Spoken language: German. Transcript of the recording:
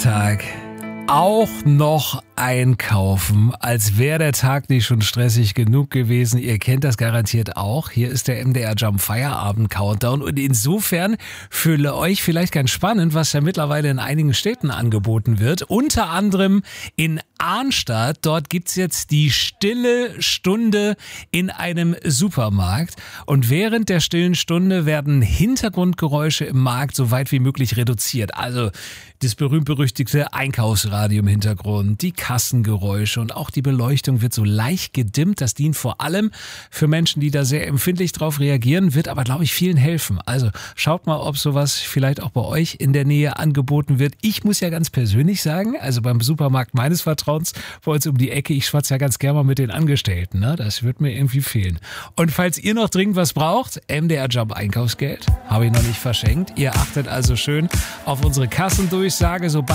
Tag auch noch einkaufen, als wäre der Tag nicht schon stressig genug gewesen. Ihr kennt das garantiert auch. Hier ist der MDR Jump Feierabend Countdown und insofern für euch vielleicht ganz spannend, was ja mittlerweile in einigen Städten angeboten wird. Unter anderem in Arnstadt. Dort gibt's jetzt die stille Stunde in einem Supermarkt. Und während der stillen Stunde werden Hintergrundgeräusche im Markt so weit wie möglich reduziert. Also das berühmt-berüchtigte Einkaufsradio im Hintergrund, die Kassengeräusche und auch die Beleuchtung wird so leicht gedimmt. Das dient vor allem für Menschen, die da sehr empfindlich drauf reagieren, wird aber, glaube ich, vielen helfen. Also schaut mal, ob sowas vielleicht auch bei euch in der Nähe angeboten wird. Ich muss ja ganz persönlich sagen, also beim Supermarkt meines Vertrauens bei uns um die Ecke, ich schwatze ja ganz gerne mal mit den Angestellten. Ne? Das wird mir irgendwie fehlen. Und falls ihr noch dringend was braucht, MDR Jump Einkaufsgeld, habe ich noch nicht verschenkt. Ihr achtet also schön auf unsere Kassendurchsage, sobald